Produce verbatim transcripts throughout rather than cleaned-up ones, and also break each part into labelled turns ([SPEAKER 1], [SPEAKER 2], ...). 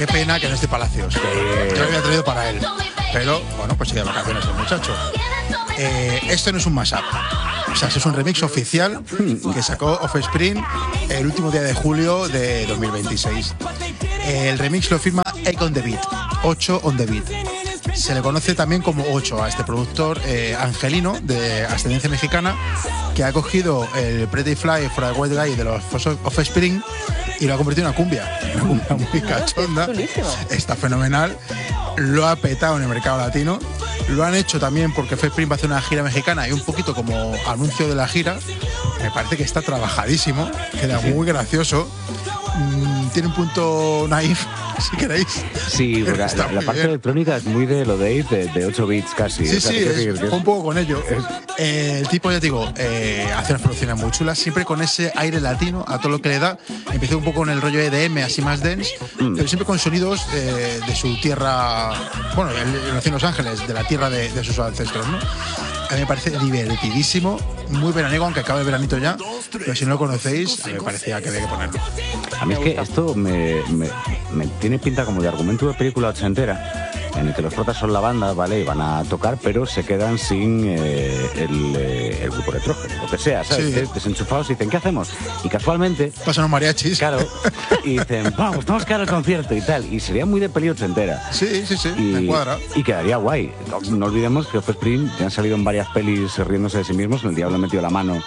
[SPEAKER 1] qué pena que no esté Palacios. Yo lo había traído para él. Pero, bueno, pues sigue de vacaciones el muchacho. Eh, esto no es un mashup. O sea, esto es un remix oficial que sacó Offspring el último día de julio de dos mil veintiséis. El remix lo firma Egg on the Beat, ocho on the Beat. Se le conoce también como ocho a este productor eh, angelino de ascendencia mexicana que ha cogido el Pretty Fly for a White Guy de los Offspring y lo ha convertido en una cumbia, una cumbia muy cachonda. Está fenomenal. Lo ha petado en el mercado latino. Lo han hecho también porque Offspring va a hacer una gira mexicana y un poquito como anuncio de la gira. Me parece que está trabajadísimo, queda sí. muy gracioso. Mm, tiene un punto naif, si queréis.
[SPEAKER 2] Sí, porque la, la parte bien. electrónica es muy de lo de, de, de ocho bits casi.
[SPEAKER 1] Sí,
[SPEAKER 2] o sea,
[SPEAKER 1] sí,
[SPEAKER 2] que
[SPEAKER 1] es,
[SPEAKER 2] que es,
[SPEAKER 1] un poco con ello. Eh, el tipo, ya te digo, eh, hace unas producciones muy chulas, siempre con ese aire latino a todo lo que le da. Empezó un poco con el rollo E D M, así más dense, mm. pero siempre con sonidos eh, de su tierra, bueno, él nació en Los Ángeles, de la tierra de, de sus ancestros, ¿no? A mí me parece divertidísimo, muy veraniego, aunque acabe el veranito ya, pero si no lo conocéis, me parecía que había que ponerlo.
[SPEAKER 2] A mí es que esto me, me, me tiene pinta como de argumento de película ochentera, en el que los protas son la banda, ¿vale? Y van a tocar, pero se quedan sin eh, el, eh, el grupo electrógeno, lo que sea, ¿sabes? Sí. Desenchufados y dicen, ¿qué hacemos? Y casualmente...
[SPEAKER 1] Pasan los mariachis.
[SPEAKER 2] Claro. Y dicen, vamos, tenemos que dar el concierto y tal. Y sería muy de peli ochentera.
[SPEAKER 1] Sí, sí, sí,
[SPEAKER 2] y,
[SPEAKER 1] me cuadra.
[SPEAKER 2] Y quedaría guay. No, no olvidemos que Offspring han salido en varias pelis riéndose de sí mismos. El diablo ha metido la mano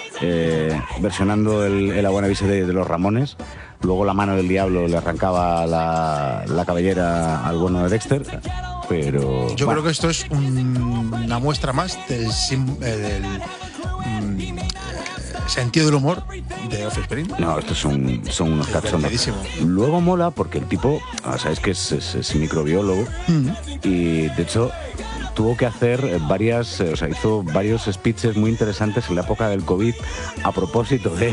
[SPEAKER 2] eh, versionando el, el Buena Vista de, de los Ramones. Luego la mano del diablo le arrancaba la, la cabellera al bueno de Dexter, pero...
[SPEAKER 1] Yo
[SPEAKER 2] bueno.
[SPEAKER 1] creo que esto es un, una muestra más del, sim, eh, del mm, sentido del humor de Offspring.
[SPEAKER 2] No, estos son, son unos cachondos. Luego mola porque el tipo, sabes que es, es, es microbiólogo mm. y de hecho... tuvo que hacer varias, o sea, hizo varios speeches muy interesantes en la época del COVID a propósito de...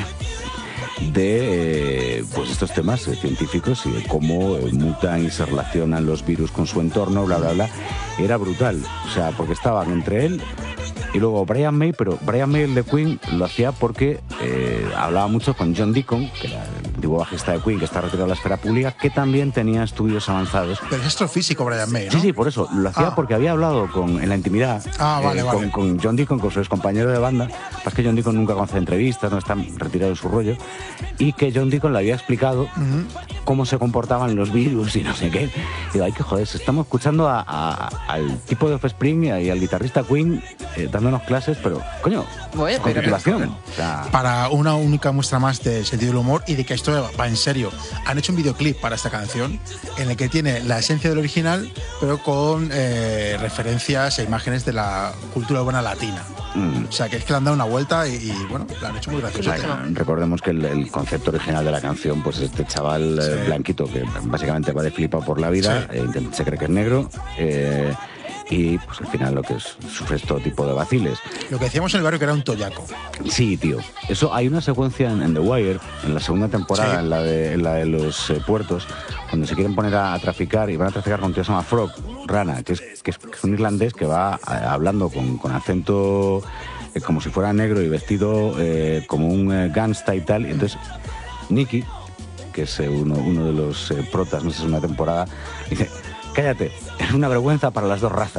[SPEAKER 2] de eh, pues estos temas eh, científicos y de cómo eh, mutan y se relacionan los virus con su entorno, bla, bla, bla. Era brutal, o sea, porque estaban entre él y luego Brian May, pero Brian May, el de Queen, lo hacía porque eh, hablaba mucho con John Deacon, que era el antiguo bajista de Queen, que está retirado de la esfera pública, que también tenía estudios avanzados.
[SPEAKER 1] Pero es astrofísico Brian May, ¿no?
[SPEAKER 2] Sí, sí, por eso. Lo hacía ah. porque había hablado con, en la intimidad
[SPEAKER 1] ah, vale,
[SPEAKER 2] eh,
[SPEAKER 1] vale.
[SPEAKER 2] Con, con John Deacon, con su ex compañero de banda. Pasa que John Deacon nunca concede entrevistas, no está retirado de su rollo. Y que John Deacon le había explicado uh-huh. cómo se comportaban los virus y no sé qué. Y digo, ay, qué joder, estamos escuchando a, a, al tipo de Offspring y al guitarrista Queen eh, dándonos clases, pero, coño,
[SPEAKER 3] bueno,
[SPEAKER 2] con
[SPEAKER 3] pero
[SPEAKER 2] titulación. O sea,
[SPEAKER 1] para una única muestra más del sentido del humor y de que esto va en serio. Han hecho un videoclip para esta canción en el que tiene la esencia del original, pero con eh, referencias e imágenes de la cultura urbana latina. Mm. O sea, que es que le han dado una vuelta y, y bueno, la han hecho muy graciosa.
[SPEAKER 2] O sea, recordemos que el, el concepto original de la canción, pues este chaval sí. eh, blanquito que básicamente va de flipado por la vida, sí. eh, se cree que es negro, eh, y pues al final lo que es, sufre todo tipo de vaciles.
[SPEAKER 1] Lo que decíamos en el barrio que era un toyaco.
[SPEAKER 2] Sí, tío. Eso hay una secuencia en, en The Wire, en la segunda temporada, sí. en, la de, en la de los eh, puertos, cuando se quieren poner a, a traficar y van a traficar con un tío que se llama Frog, Rana, que es, que es, que es un irlandés que va a, hablando con, con acento eh, como si fuera negro y vestido eh, como un eh, gangsta y tal. Y entonces Nicky, que es eh, uno, uno de los eh, protas, no sé si es una temporada, dice... cállate, es una vergüenza para las dos razas.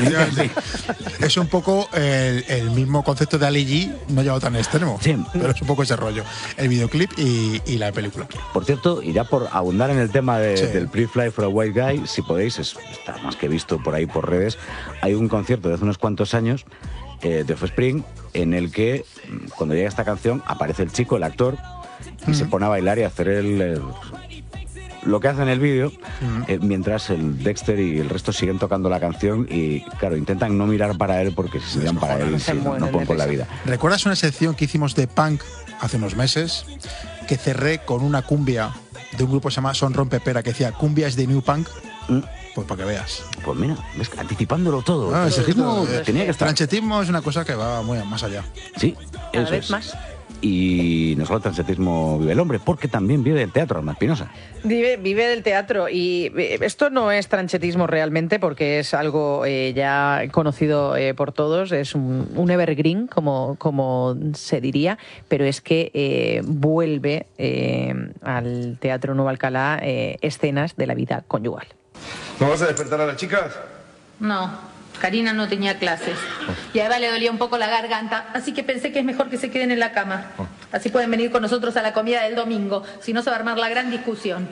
[SPEAKER 1] Es un poco el, el mismo concepto de Ali G, no llevado tan extremo,
[SPEAKER 2] sí.
[SPEAKER 1] pero es un poco ese rollo, el videoclip y, y la película.
[SPEAKER 2] Por cierto, y ya por abundar en el tema de, sí. del Pre-Fly for a White Guy, si podéis, es, está más que visto por ahí por redes, hay un concierto de hace unos cuantos años eh, de Offspring en el que, cuando llega esta canción, aparece el chico, el actor, y uh-huh. se pone a bailar y a hacer el... el lo que hace en el vídeo, uh-huh. eh, mientras el Dexter y el resto siguen tocando la canción y, claro, intentan no mirar para él porque si miran para él sí, no, no pueden con la vida.
[SPEAKER 1] ¿Recuerdas una sección que hicimos de punk hace unos meses que cerré con una cumbia de un grupo que se llama Son Rompepera que decía cumbias de New Punk? ¿Mm? Pues para que veas.
[SPEAKER 2] Pues mira, ves, anticipándolo todo.
[SPEAKER 1] Ah, ese ritmo
[SPEAKER 2] eh, tenía que estar.
[SPEAKER 1] Franchetismo es una cosa que va muy más allá.
[SPEAKER 2] Sí,
[SPEAKER 3] cada
[SPEAKER 2] eso
[SPEAKER 3] vez
[SPEAKER 2] es.
[SPEAKER 3] más.
[SPEAKER 2] Y no solo transetismo vive el hombre, porque también vive el teatro, Alma Espinosa.
[SPEAKER 3] Vive, vive del teatro, y esto no es tranchetismo realmente, porque es algo eh, ya conocido eh, por todos, es un, un evergreen, como, como se diría, pero es que eh, vuelve eh, al Teatro Nuevo Alcalá eh, escenas de la vida conyugal.
[SPEAKER 4] ¿No vas a despertar a las chicas?
[SPEAKER 5] No. Karina no tenía clases y a Eva le dolía un poco la garganta, así que pensé que es mejor que se queden en la cama. Así pueden venir con nosotros a la comida del domingo, si no se va a armar la gran discusión.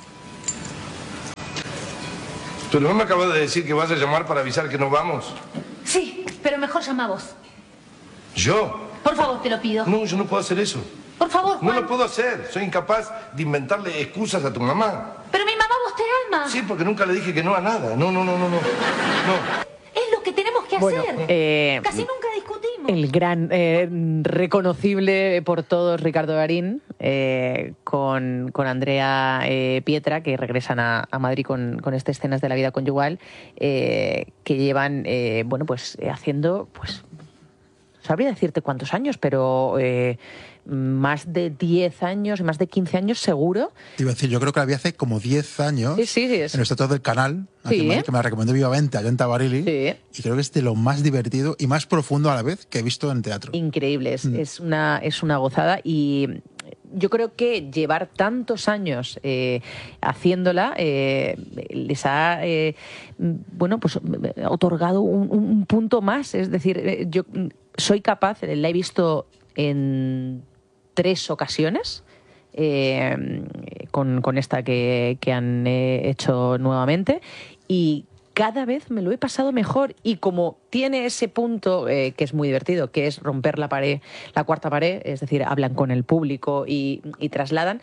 [SPEAKER 4] ¿Tu hermano me acaba de decir que vas a llamar para avisar que no vamos?
[SPEAKER 5] Sí, pero mejor llama vos.
[SPEAKER 4] ¿Yo?
[SPEAKER 5] Por favor, te lo pido.
[SPEAKER 4] No, yo no puedo hacer eso.
[SPEAKER 5] Por favor, Juan.
[SPEAKER 4] No lo puedo hacer. Soy incapaz de inventarle excusas a tu mamá.
[SPEAKER 5] Pero mi mamá vos te ama.
[SPEAKER 4] Sí, porque nunca le dije que no a nada. No, no, no, no, no. No.
[SPEAKER 5] Es lo que tenemos que
[SPEAKER 3] Bueno,
[SPEAKER 5] hacer.
[SPEAKER 3] eh,
[SPEAKER 5] Casi nunca discutimos.
[SPEAKER 3] El gran, eh, reconocible por todos, Ricardo Darín, eh, con, con Andrea eh, Pietra, que regresan a, a Madrid con, con estas escenas de la vida conyugal, eh, que llevan, eh, bueno, pues eh, haciendo, pues, sabría decirte cuántos años, pero eh, más de diez años, más de quince años seguro.
[SPEAKER 1] Te iba a decir, yo creo que la vi hace como diez años.
[SPEAKER 3] Sí, sí, sí. Es...
[SPEAKER 1] En los teatros del canal, aquí
[SPEAKER 3] Sí,
[SPEAKER 1] en Madrid,
[SPEAKER 3] ¿eh?
[SPEAKER 1] que me la recomendó vivamente a Yanta Barili.
[SPEAKER 3] Sí.
[SPEAKER 1] Y creo que es de lo más divertido y más profundo a la vez que he visto en teatro.
[SPEAKER 3] Increíble, es,
[SPEAKER 1] Mm.
[SPEAKER 3] es, una, es una gozada, y yo creo que llevar tantos años eh, haciéndola eh, les ha eh, bueno, pues, otorgado un, un punto más. Es decir, eh, yo soy capaz, la he visto en tres ocasiones, eh, con, con esta que, que han eh, hecho nuevamente, y cada vez me lo he pasado mejor. Y como tiene ese punto eh, que es muy divertido, que es romper la pared, la cuarta pared, es decir, hablan con el público y, y trasladan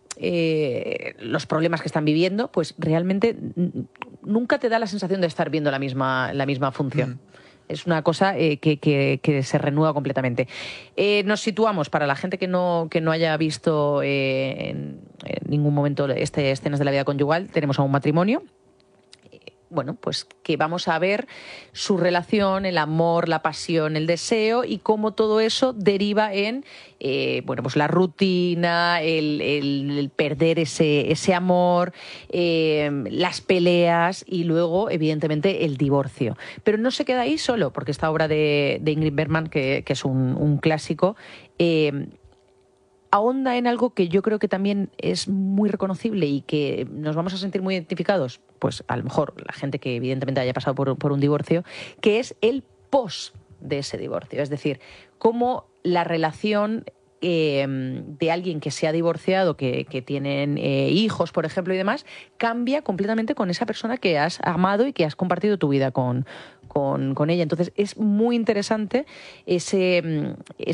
[SPEAKER 3] eh, los problemas que están viviendo, pues realmente nunca te da la sensación de estar viendo la misma, la misma función. Mm. Es una cosa eh, que, que, que se renueva completamente. Eh, nos situamos, para la gente que no, que no haya visto eh, en, en ningún momento este escenas de la vida conyugal, tenemos a un matrimonio, bueno, pues que vamos a ver su relación, el amor, la pasión, el deseo, y cómo todo eso deriva en eh, bueno, pues la rutina, el, el, el perder ese, ese amor, eh, las peleas y luego, evidentemente, el divorcio. Pero no se queda ahí solo, porque esta obra de, de Ingrid Bergman, que, que es un, un clásico, eh, ahonda en algo que yo creo que también es muy reconocible y que nos vamos a sentir muy identificados, pues a lo mejor la gente que evidentemente haya pasado por, por un divorcio, que es el post de ese divorcio. Es decir, cómo la relación eh, de alguien que se ha divorciado, que, que tienen eh, hijos, por ejemplo, y demás, cambia completamente con esa persona que has amado y que has compartido tu vida con Con, con ella. Entonces es muy interesante ese,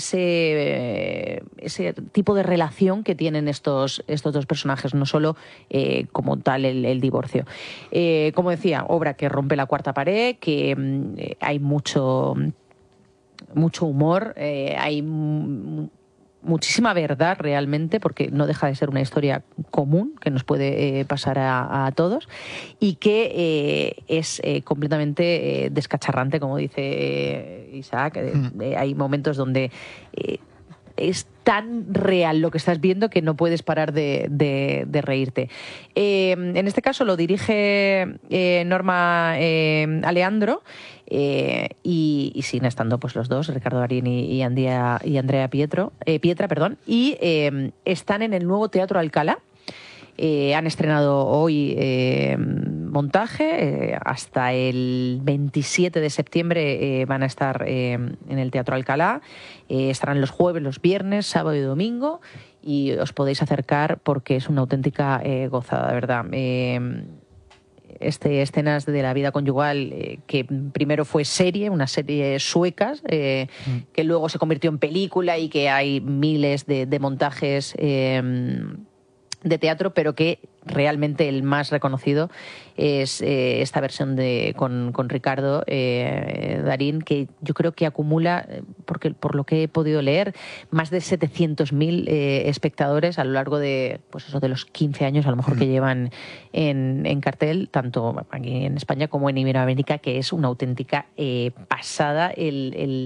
[SPEAKER 3] ese, ese tipo de relación que tienen estos, estos dos personajes, no solo eh, como tal el, el divorcio. Eh, como decía, obra que rompe la cuarta pared, que eh, hay mucho, mucho humor, eh, hay m- muchísima verdad realmente, porque no deja de ser una historia común que nos puede eh, pasar a, a todos, y que eh, es eh, completamente eh, descacharrante, como dice eh, Isaac. Eh, mm. eh, hay momentos donde eh, es tan real lo que estás viendo que no puedes parar de, de, de reírte. Eh, en este caso lo dirige eh, Norma eh, Aleandro, eh, y, y siguen estando pues los dos, Ricardo Darín y, y, Andrea, y Andrea Pietro, eh, Pietra, perdón, y eh, están en el nuevo Teatro Alcalá. Eh, han estrenado hoy eh, montaje, eh, hasta el veintisiete de septiembre eh, van a estar eh, en el Teatro Alcalá, eh, estarán los jueves, los viernes, sábado y domingo, y os podéis acercar porque es una auténtica eh, gozada, de verdad. Eh, Este, escenas de la vida conyugal, eh, que primero fue serie, una serie sueca, eh, mm. que luego se convirtió en película y que hay miles de, de montajes eh, de teatro, pero que realmente el más reconocido es eh, esta versión de con, con Ricardo eh, Darín, que yo creo que acumula, porque por lo que he podido leer, más de setecientos mil eh, espectadores a lo largo de, pues eso, de los quince años a lo mejor mm. que llevan en, en cartel, tanto aquí en España como en Iberoamérica, que es una auténtica eh, pasada el, el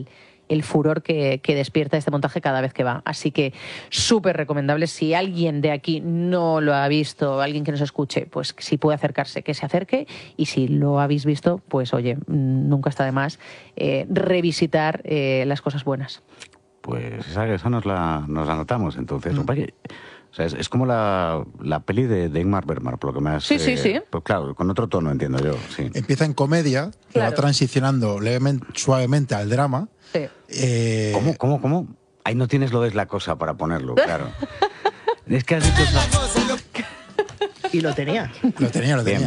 [SPEAKER 3] el furor que, que despierta este montaje cada vez que va. Así que súper recomendable. Si alguien de aquí no lo ha visto, alguien que nos escuche, pues si puede acercarse, que se acerque. Y si lo habéis visto, pues oye, nunca está de más eh, revisitar eh, las cosas buenas.
[SPEAKER 2] Pues esa, esa nos, la, nos la notamos entonces. Mm. O sea, es, es como la, la peli de, de Ingmar Bergman, por lo que me has...
[SPEAKER 3] Sí, sí,
[SPEAKER 2] eh,
[SPEAKER 3] sí.
[SPEAKER 2] Pues claro, con otro tono, entiendo yo. Sí.
[SPEAKER 1] Empieza en comedia, claro. va transicionando levemente, suavemente al drama.
[SPEAKER 3] Sí.
[SPEAKER 1] Eh...
[SPEAKER 2] ¿Cómo, cómo, cómo? Ahí no tienes lo de la cosa para ponerlo, claro. Es que has dicho...
[SPEAKER 6] Y lo tenía.
[SPEAKER 1] Lo tenía, lo tenía.
[SPEAKER 2] Bien.